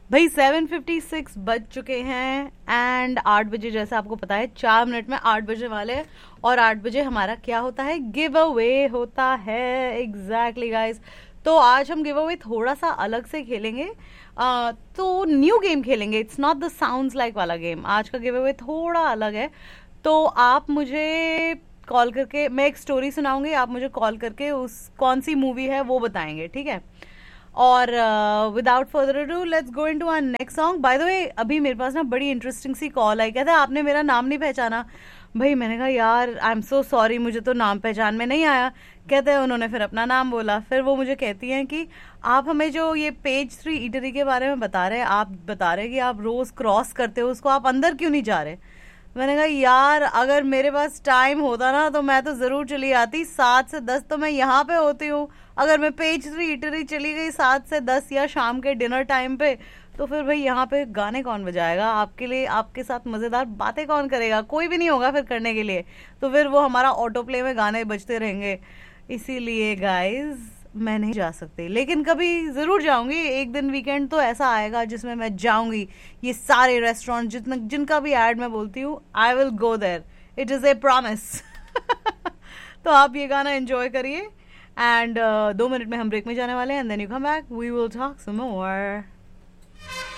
भाई 7:56 बज चुके हैं एंड 8 बजे, जैसे आपको पता है 4 मिनट में 8 बजे वाले हैं। और 8 बजे हमारा क्या होता है, गिव अवे होता है। Exactly guys. तो आज हम गिव अवे थोड़ा सा अलग से खेलेंगे। तो न्यू गेम खेलेंगे, it's not the sounds like वाला गेम। आज का गिव अवे थोड़ा अलग है। तो आप मुझे कॉल करके, मैं एक स्टोरी सुनाऊंगी, आप मुझे कॉल करके उस कौन सी मूवी है वो बताएंगे, ठीक है। और without further ado let's go into our next song. By the way, अभी मेरे पास ना बड़ी इंटरेस्टिंग सी कॉल आई। कहता है आपने मेरा नाम नहीं पहचाना। भाई मैंने कहा यार आई एम सो सॉरी, मुझे तो नाम पहचान में नहीं आया। कहते हैं उन्होंने फिर अपना नाम बोला। फिर वो मुझे कहती हैं कि आप हमें जो ये पेज 3 ईटरी के बारे में बता रहे हैं, आप बता रहे हैं कि आप रोज क्रॉस करते हो उसको, आप अंदर क्यों नहीं जा रहे। मैंने कहा यार अगर मेरे पास टाइम होता ना तो मैं तो जरूर चली आती। 7 से 10 तो मैं यहाँ पे होती हूँ। अगर मैं पेज 3 इटरी चली गई 7 से 10 या शाम के डिनर टाइम पे, तो फिर भाई यहाँ पे गाने कौन बजाएगा आपके लिए, आपके साथ मजेदार बातें कौन करेगा, कोई भी नहीं होगा फिर करने के लिए। तो फिर वो हमारा ऑटो प्ले में गाने बजते रहेंगे। इसीलिए गाइज मैं नहीं जा सकती, लेकिन कभी जरूर जाऊंगी। एक दिन वीकेंड तो ऐसा आएगा जिसमें मैं जाऊंगी। ये सारे रेस्टोरेंट जितना जिनका भी ऐड मैं बोलती हूँ, I will go there, it is a promise. तो आप ये गाना एंजॉय करिए एंड 2 मिनट में हम ब्रेक में जाने वाले हैं and then you come back, we will talk some more.